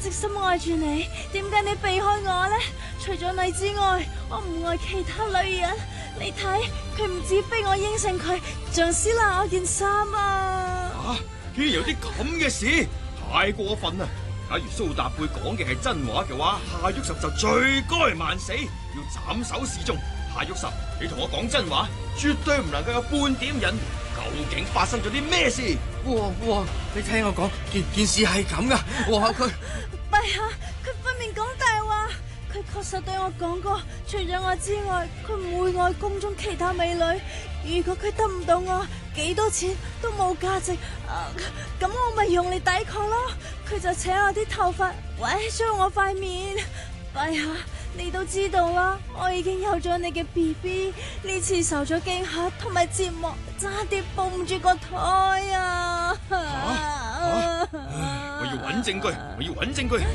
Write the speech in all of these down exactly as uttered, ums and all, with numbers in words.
直心愛住你，點解你避開我呢？除咗你之外，我唔愛其他女人。你睇，佢唔止逼我應承佢，仲撕爛我件衫啊！ 啊，竟然有啲咁嘅事，太過分啦！假如蘇達貝講嘅係真話嘅話，夏旭十就罪該萬死，要斬首示眾。夏旭十，你同我講真話，絕對唔能夠有半點隱瞞。究竟發生咗啲咩事？ 哇哇！你聽我講，件件事係咁噶。哇，佢陛下，佢分明講大話。佢確實對我講過，除咗我之外，佢唔會愛宮中其他美女。如果佢得唔到我，幾多錢都冇價值。咁、呃、我咪用力抵抗咯。佢就扯我啲頭髮，毀咗我塊面。陛下，你都知道啦，我已經有咗你嘅 B B， 呢次受咗驚嚇同埋折磨，差啲抱唔住個胎啊！ 啊啊我要揾證據，我要揾證據。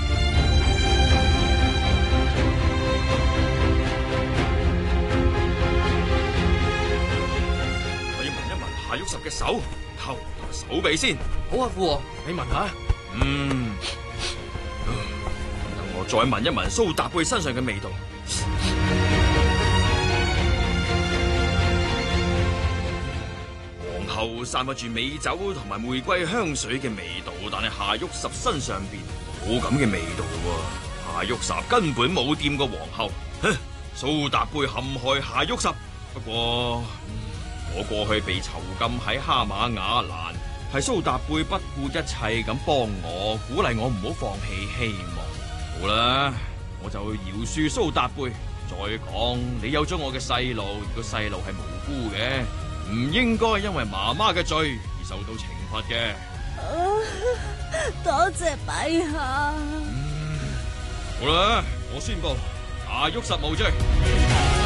我要聞一聞夏旭十嘅手，頭同埋手臂先。 好啊，父王，你聞下。 嗯。我再聞一聞蘇達貝身上嘅味道，皇后散發住美酒同埋玫瑰香水嘅味道，但係夏旭十身上邊冇咁嘅味道喎。夏旭十根本冇掂過皇后，哼！蘇達貝陷害夏旭十。不過、嗯、我過去被囚禁喺哈馬雅蘭，係蘇達貝不顧一切咁幫我，鼓勵我唔好放棄希望。好啦，我就饒恕蘇達貝。再講，你有咗我嘅細路，而個細路係無辜嘅，唔應該因為媽媽嘅罪而受到懲罰嘅。 多謝陛下。 嗯，好啦，我宣布夏旭十無罪。